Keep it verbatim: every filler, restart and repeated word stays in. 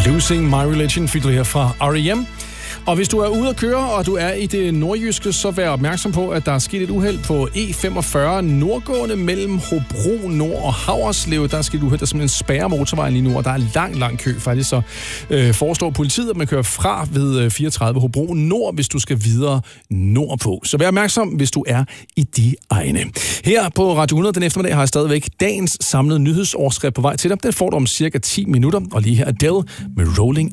Losing My Religion fik du her fra R E M. Og hvis du er ude at køre, og du er i det nordjyske, så vær opmærksom på, at der er sket et uheld på E femogfyrre nordgående mellem Hobro Nord og Haverslev. Der er sket et uheld, der simpelthen spærrer motorvejen lige nu, og der er lang, lang kø faktisk. Så øh, foreslår politiet, at man kører fra ved fireogtredive Hobro Nord, hvis du skal videre nordpå. Så vær opmærksom, hvis du er i de egne. Her på Radio hundrede den eftermiddag har jeg stadigvæk dagens samlede nyhedsoverskrift på vej til dig. Den får du om cirka ti minutter, og lige her Adele med Rolling